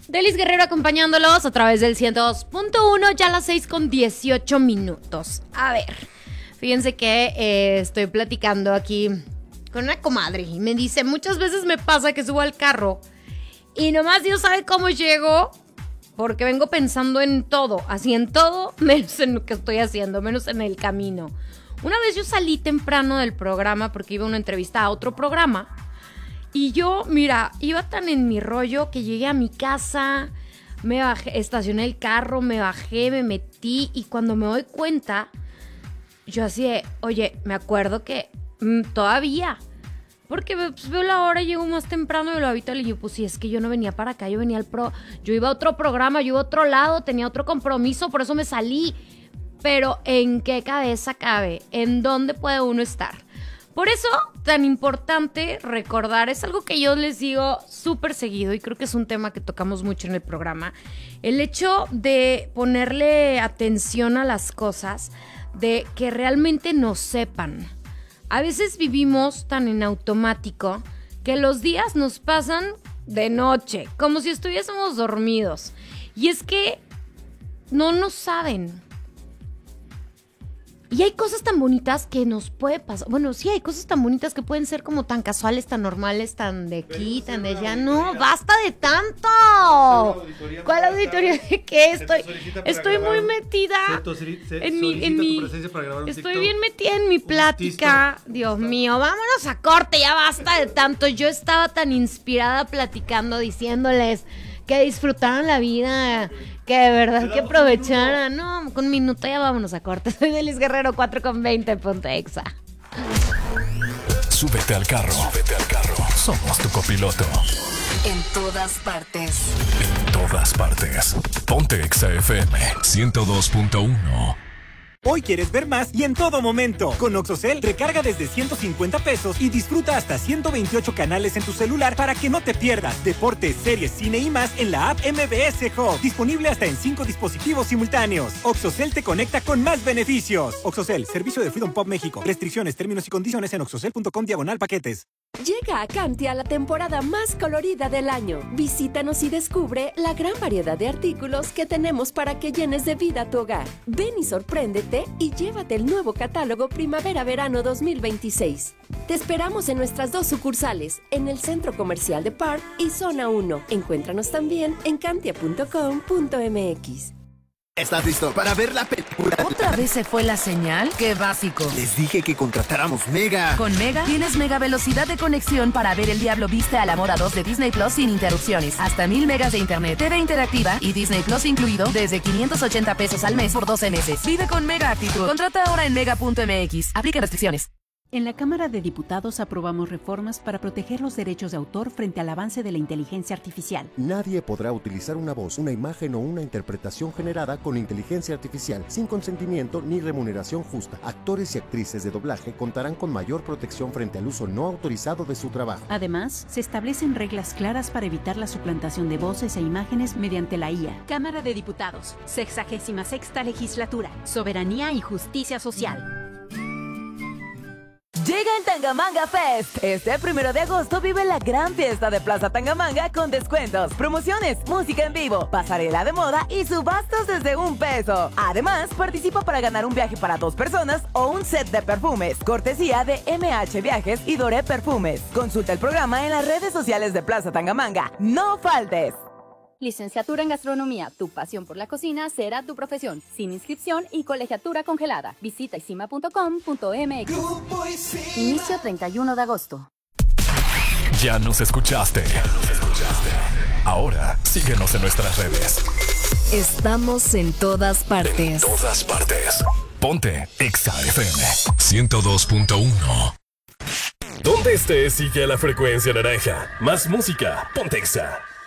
Delis Guerrero acompañándolos a través del 102.1, ya a las 6:18. A ver, fíjense que estoy platicando aquí con una comadre y me dice, muchas veces me pasa que subo al carro y nomás Dios sabe cómo llego porque vengo pensando en todo, así en todo, menos en lo que estoy haciendo, menos en el camino. Una vez yo salí temprano del programa porque iba a una entrevista a otro programa. Y yo, mira, iba tan en mi rollo que llegué a mi casa, me bajé, estacioné el carro, me bajé, me metí y cuando me doy cuenta, yo así de, oye, me acuerdo que todavía, porque pues, veo la hora y llego más temprano de lo habitual y yo, pues sí, es que yo no venía para acá, yo venía yo iba a otro programa, yo iba a otro lado, tenía otro compromiso, por eso me salí. Pero ¿en qué cabeza cabe? ¿En dónde puede uno estar? Por eso, tan importante recordar, es algo que yo les digo súper seguido y creo que es un tema que tocamos mucho en el programa, el hecho de ponerle atención a las cosas, de que realmente nos sepan. A veces vivimos tan en automático que los días nos pasan de noche, como si estuviésemos dormidos. Y es que no nos saben. Y hay cosas tan bonitas que nos puede pasar. Bueno, sí, hay cosas tan bonitas que pueden ser como tan casuales, tan normales, tan de aquí, tan de allá. No, basta de tanto. ¿Cuál auditoría? ¿De qué? Estoy muy metida en mi estoy bien metida en mi plática. Dios mío, vámonos a corte, ya basta de tanto. Yo estaba tan inspirada platicando, diciéndoles que disfrutaran la vida, que de verdad que aprovecharan. No, con un minuto ya vámonos a corte. Soy Delis Guerrero, 4:20, Ponte Exa. Súbete al carro. Somos tu copiloto. En todas partes. En todas partes. Ponte Exa FM 102.1. Hoy quieres ver más y en todo momento. Con OxoCell recarga desde 150 pesos y disfruta hasta 128 canales en tu celular para que no te pierdas deportes, series, cine y más en la app MBS Hub. Disponible hasta en 5 dispositivos simultáneos. OxoCell te conecta con más beneficios. OxoCell, servicio de Freedom Pop México. Restricciones, términos y condiciones en oxocell.com/paquetes. Llega a Cantia la temporada más colorida del año. Visítanos y descubre la gran variedad de artículos que tenemos para que llenes de vida tu hogar. Ven y sorpréndete y llévate el nuevo catálogo Primavera-Verano 2026. Te esperamos en nuestras 2 sucursales, en el Centro Comercial de Park y Zona 1. Encuéntranos también en cantia.com.mx. ¿Estás listo para ver la película? ¿Otra vez se fue la señal? ¡Qué básico! Les dije que contratáramos Mega. Con Mega tienes mega velocidad de conexión para ver El Diablo Viste a la Moda 2 de Disney Plus sin interrupciones. Hasta 1000 megas de internet, TV interactiva y Disney Plus incluido desde 580 pesos al mes por 12 meses. Vive con Mega actitud. Contrata ahora en mega.mx. Aplica restricciones. En la Cámara de Diputados aprobamos reformas para proteger los derechos de autor frente al avance de la inteligencia artificial. Nadie podrá utilizar una voz, una imagen o una interpretación generada con inteligencia artificial sin consentimiento ni remuneración justa. Actores y actrices de doblaje contarán con mayor protección frente al uso no autorizado de su trabajo. Además, se establecen reglas claras para evitar la suplantación de voces e imágenes mediante la IA. Cámara de Diputados, 66ª Legislatura, Soberanía y Justicia Social. Llega el Tangamanga Fest. Este 1 de agosto vive la gran fiesta de Plaza Tangamanga con descuentos, promociones, música en vivo, pasarela de moda y subastas desde $1. Además, participa para ganar un viaje para 2 personas o un set de perfumes, cortesía de MH Viajes y Doré Perfumes. Consulta el programa en las redes sociales de Plaza Tangamanga. ¡No faltes! Licenciatura en Gastronomía. Tu pasión por la cocina será tu profesión. Sin inscripción y colegiatura congelada. Visita isima.com.mx. Inicio 31 de agosto. Ya nos escuchaste. Ahora síguenos en nuestras redes. Estamos en todas partes. En todas partes. Ponte Exa FM 102.1. Donde estés, sigue la frecuencia naranja. Más música. Ponte Exa.